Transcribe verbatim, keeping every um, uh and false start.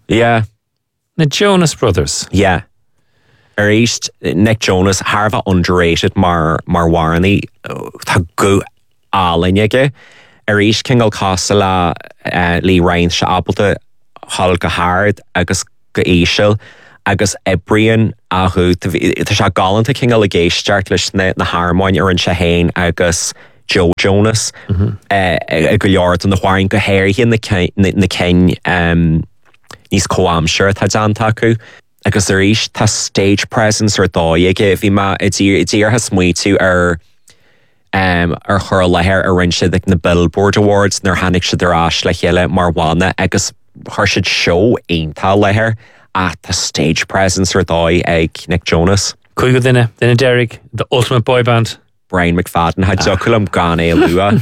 Yeah. The Jonas Brothers. Yeah. Ar éist Nick Jonas Harva underrated mar mar warni tá go álainige. Ar éist Kingal Castle uh, Lee Ryan se abalta hall go hard agus go éisiil agus ebrion ahu tá se galanta Kingal a géisteart leis na harmáin ar an se hain agus Joe Jonas mm-hmm. uh, a go leord an na hwain go héir hí na cin um, níos coamsir tá danta acu. Agus ar éis tá stage presence ar dóige bhí ma i dtír has muo tú ar um, ar chur lethir ar rin siad na Billboard Awards nar hanig siad ar as le chéile mar bhána agus chuir siad show aontá lethir a tá stage presence ar dói ag Nick Jonas. Cúig go duine, duine Derek, the ultimate boy band. Brian McFadden had ah. Joculum gan é lua.